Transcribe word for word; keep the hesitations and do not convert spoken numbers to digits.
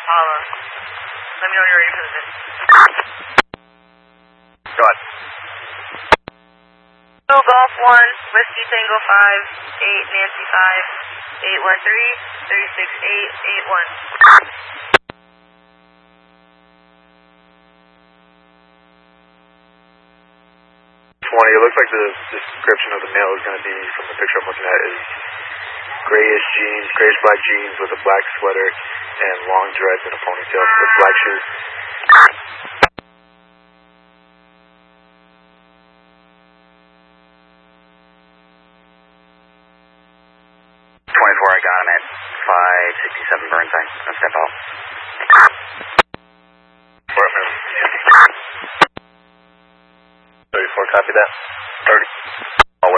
Apollo. Let me know when you're ready for the vid. Go ahead. So Golf one, Whiskey Tango five, eight Nancy five, eight one three, three six eight, eight one. twenty, it looks like the description of the male is going to be, from the picture I'm looking at, is grayish jeans, grayish black jeans with a black sweater and long dreads and a ponytail with black shoes. twenty-four, I got him at five sixty-seven Burnside. I'll step out. thirty-four, copy that.